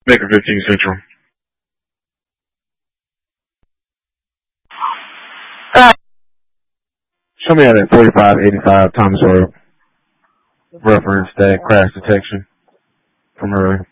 Make it 15 Central. Show me how that 4585 Thomas Road reference that crash detection from earlier.